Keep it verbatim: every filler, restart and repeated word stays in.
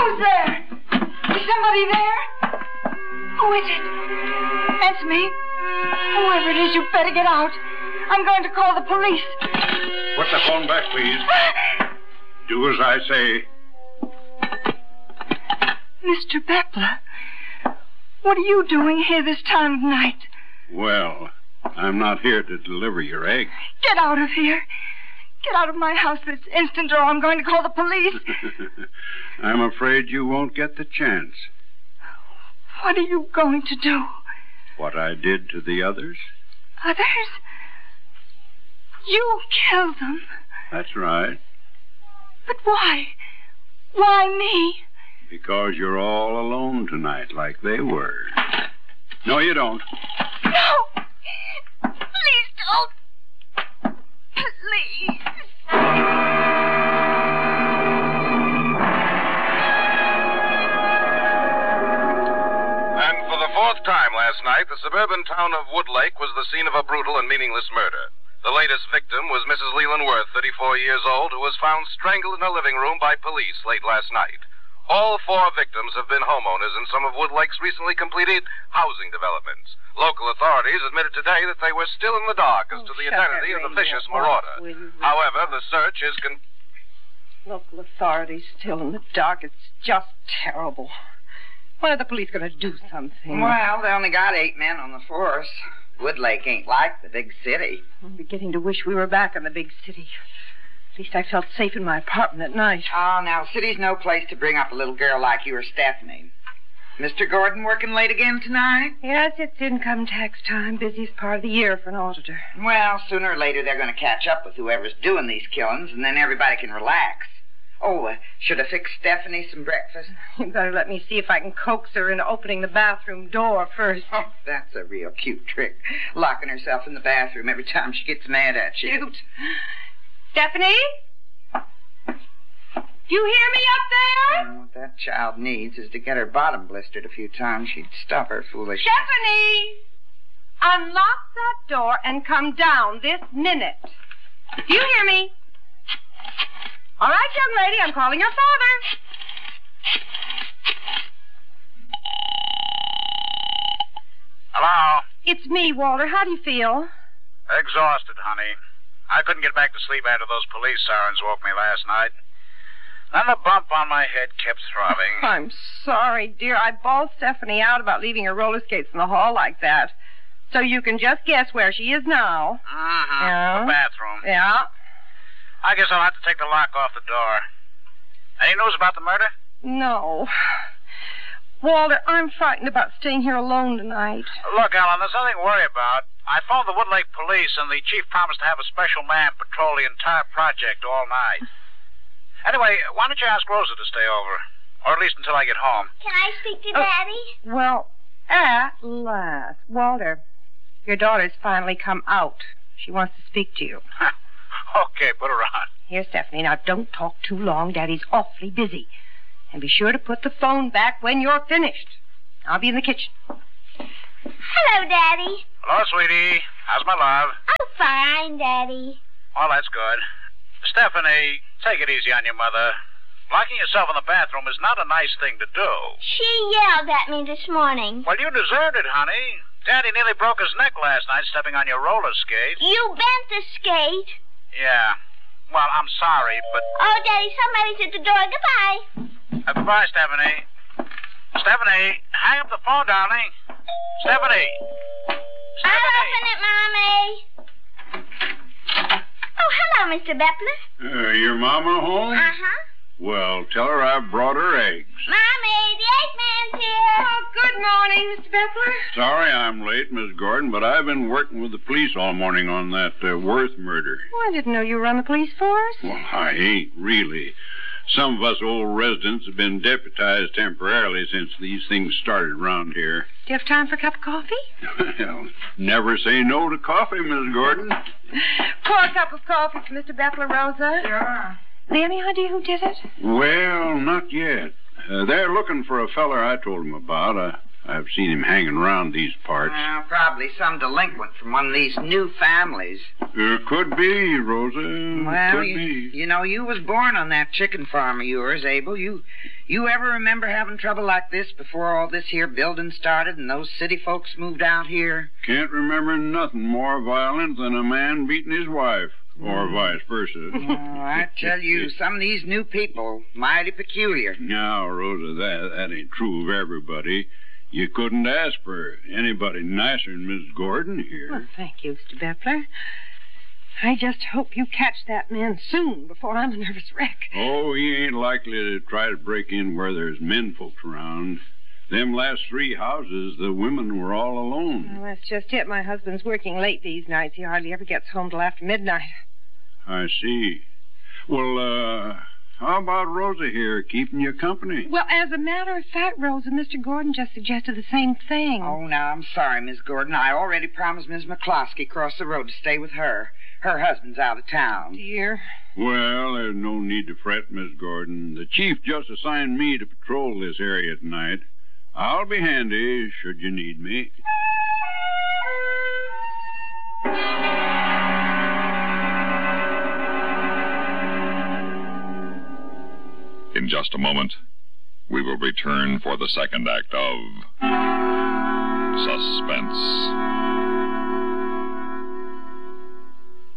Who's there? Is somebody there? Who is it? That's me. Whoever it is, you better get out. I'm going to call the police. Put the phone back, please. Do as I say. Mister Beppler, what are you doing here this time of night? Well, I'm not here to deliver your eggs. Get out of here. Get out of my house this instant, or I'm going to call the police. I'm afraid you won't get the chance. What are you going to do? What I did to the others? Others? You killed them. That's right. But why? Why me? Because you're all alone tonight, like they were. No, you don't. No! Please don't. Please. And for the fourth time last night, the suburban town of Woodlake was the scene of a brutal and meaningless murder. The latest victim was Missus Leland Worth, thirty-four years old, who was found strangled in her living room by police late last night. All four victims have been homeowners in some of Woodlake's recently completed housing developments. Local authorities admitted today that they were still in the dark as oh, to the identity of the vicious marauder. However, the search is... Con- Local authorities still in the dark. It's just terrible. When are the police going to do something? Well, they only got eight men on the force. Woodlake ain't like the big city. I'm beginning to wish we were back in the big city. At least I felt safe in my apartment at night. Oh, now, city's no place to bring up a little girl like you or Stephanie. Mister Gordon working late again tonight? Yes, it's income tax time. Busiest part of the year for an auditor. Well, sooner or later they're going to catch up with whoever's doing these killings, and then everybody can relax. Oh, uh, should I fix Stephanie some breakfast? You better let me see if I can coax her into opening the bathroom door first. Oh, that's a real cute trick. Locking herself in the bathroom every time she gets mad at you. Shoot. Stephanie? You hear me up there? Well, what that child needs is to get her bottom blistered a few times. She'd stop her foolishness. Stephanie! Unlock that door and come down this minute. Do you hear me? All right, young lady, I'm calling your father. Hello? It's me, Walter. How do you feel? Exhausted, honey. I couldn't get back to sleep after those police sirens woke me last night. Then the bump on my head kept throbbing. I'm sorry, dear. I bawled Stephanie out about leaving her roller skates in the hall like that. So you can just guess where she is now. Mm-hmm. Yeah? The bathroom. Yeah. I guess I'll have to take the lock off the door. Any news about the murder? No. Walter, I'm frightened about staying here alone tonight. Look, Ellen, there's nothing to worry about. I phoned the Woodlake police, and the chief promised to have a special man patrol the entire project all night. Anyway, why don't you ask Rosa to stay over? Or at least until I get home. Can I speak to Daddy? Uh, well, at last. Walter, your daughter's finally come out. She wants to speak to you. Okay, put her on. Here, Stephanie, now don't talk too long. Daddy's awfully busy. And be sure to put the phone back when you're finished. I'll be in the kitchen. Hello, Daddy. Hello, sweetie. How's my love? I'm fine, Daddy. Well, that's good. Stephanie, take it easy on your mother. Locking yourself in the bathroom is not a nice thing to do. She yelled at me this morning. Well, you deserved it, honey. Daddy nearly broke his neck last night stepping on your roller skate. You bent the skate. Yeah. Well, I'm sorry, but... Oh, Daddy, somebody's at the door. Goodbye. Uh, goodbye, Stephanie. Stephanie, hang up the phone, darling. Stephanie. Stephanie. I'll open it, Mommy. Oh, hello, Mister Beppler. Uh, your mama home? Uh-huh. Well, tell her I brought her eggs. Mommy, the Eggman's here. Oh, good morning, Mister Beppler. Sorry I'm late, Miss Gordon, but I've been working with the police all morning on that uh, Worth murder. Oh, I didn't know you were on the police force. Well, I ain't, really. Some of us old residents have been deputized temporarily since these things started around here. Do you have time for a cup of coffee? Well, never say no to coffee, Miss Gordon. Pour a cup of coffee for Mister Beppler, Rosa. Sure. Any idea who did it? Well, not yet. Uh, they're looking for a feller I told them about. Uh, I've seen him hanging around these parts. Well, probably some delinquent from one of these new families. There could be, Rosa. Well, could you, be. you know, you was born on that chicken farm of yours, Abel. You you ever remember having trouble like this before all this here building started and those city folks moved out here? Can't remember nothing more violent than a man beating his wife, or vice versa. Oh, I tell you, some of these new people, mighty peculiar. Now, Rosa, that, that ain't true of everybody. You couldn't ask for anybody nicer than Miss Gordon here. Well, thank you, Mister Beppler. I just hope you catch that man soon before I'm a nervous wreck. Oh, he ain't likely to try to break in where there's men folks around. Them last three houses, the women were all alone. Well, that's just it. My husband's working late these nights. He hardly ever gets home till after midnight. I see. Well, uh, how about Rosa here keeping you company? Well, as a matter of fact, Rosa, Mister Gordon just suggested the same thing. Oh, now, I'm sorry, Miss Gordon. I already promised Miss McCloskey across the road to stay with her. Her husband's out of town. Dear. Well, there's no need to fret, Miss Gordon. The chief just assigned me to patrol this area tonight. I'll be handy should you need me. In just a moment, we will return for the second act of Suspense.